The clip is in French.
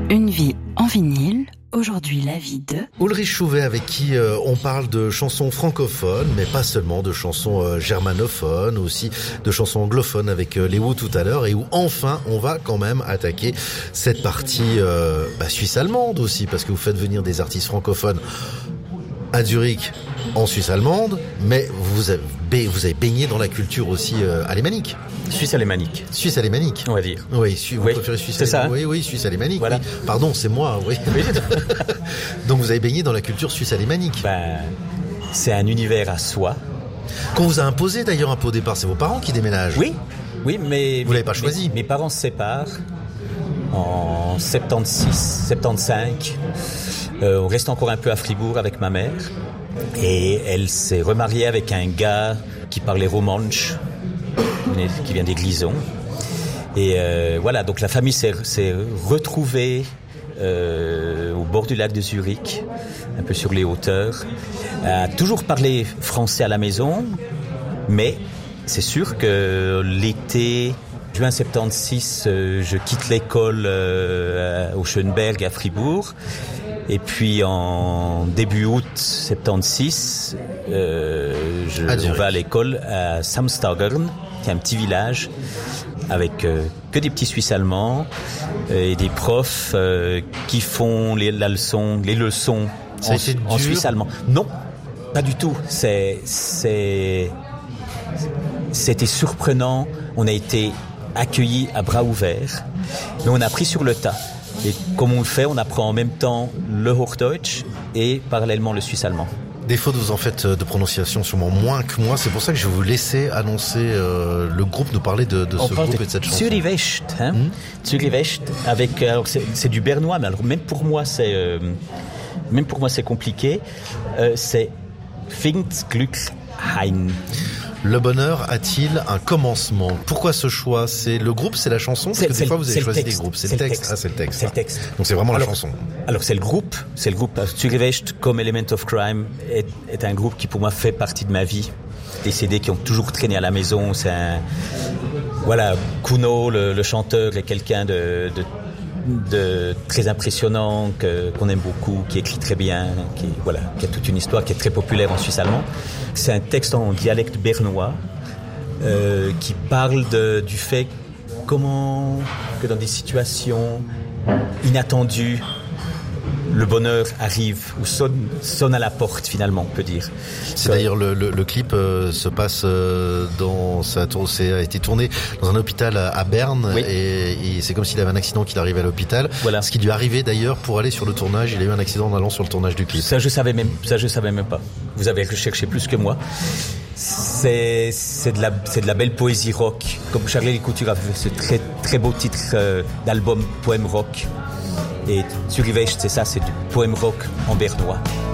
Une vie en vinyle. Aujourd'hui, la vie de Ulrich Chouvet, avec qui on parle de chansons francophones, mais pas seulement, de chansons germanophones, aussi de chansons anglophones avec les Who tout à l'heure, et où enfin on va quand même attaquer cette partie suisse-allemande aussi, parce que vous faites venir des artistes francophones à Zurich en Suisse allemande, mais vous avez baigné dans la culture aussi alémanique. Suisse alémanique. Suisse alémanique. On va dire. Oui, vous préférez Suisse alémanique. Oui, Suisse alémanique. Voilà. Oui. Pardon, c'est moi, oui. Donc vous avez baigné dans la culture suisse alémanique. C'est un univers à soi. Qu'on vous a imposé d'ailleurs un peu au départ, c'est vos parents qui déménagent. Oui, mais vous l'avez pas choisi. Mes parents se séparent en 76, 75. On reste encore un peu à Fribourg avec ma mère. Et elle s'est remariée avec un gars qui parlait romanche, qui vient des Glisons. Et voilà, donc la famille s'est retrouvée au bord du lac de Zurich, un peu sur les hauteurs. A toujours parlé français à la maison, mais c'est sûr que l'été, juin 76, je quitte l'école au Schönberg à Fribourg. Et puis en début août 76, je vais à l'école à Samstagern, qui est un petit village avec que des petits Suisses allemands et des profs qui font les leçons en suisse allemand. Non, pas du tout. C'était surprenant. On a été accueillis à bras ouverts, mais on a appris sur le tas. Et comme on le fait, on apprend en même temps le Hochdeutsch et parallèlement le suisse allemand. Des fautes, vous en faites de prononciation sûrement moins que moi. C'est pour ça que je vais vous laisser annoncer le groupe, nous parler de ce groupe et de cette chanson. Zürich West, Zürich West, avec alors c'est du bernois, mais alors même pour moi c'est compliqué. C'est Pfingstglück-Hain. Le bonheur a-t-il un commencement? Pourquoi ce choix? C'est le groupe, c'est la chanson? Parce que des fois vous avez choisi des groupes. C'est le texte. Ah, c'est le texte. C'est le texte. Donc c'est vraiment la chanson. Alors c'est le groupe. Zürich West comme Element of Crime est un groupe qui pour moi fait partie de ma vie. Des CD qui ont toujours traîné à la maison. C'est Kuno, le chanteur, est quelqu'un de très impressionnant, qu'on aime beaucoup, qui écrit très bien, qui a toute une histoire, qui est très populaire en suisse allemand. C'est un texte en dialecte bernois qui parle du fait que dans des situations inattendues, le bonheur arrive ou sonne à la porte finalement, on peut dire. C'est d'ailleurs le clip se passe ça a été tourné dans un hôpital à Berne. Oui. Et c'est comme s'il avait un accident qu'il arrivait à l'hôpital. Voilà. Ce qui lui arrivait d'ailleurs pour aller sur le tournage, il a eu un accident en allant sur le tournage du clip. Ça je savais même pas. Vous avez recherché plus que moi. C'est de la belle poésie rock. Comme Charlie Couture a fait ce très très beau titre d'album poème rock. Et Zürich West, c'est ça, c'est du poème rock en bernois.